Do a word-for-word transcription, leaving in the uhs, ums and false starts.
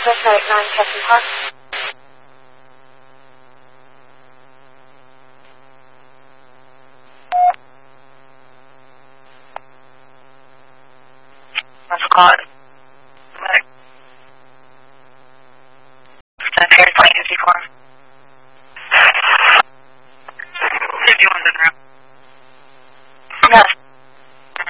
Site nine, Captain Park. What's the call? That's Air Plane fifty-four. fifty-one's in route.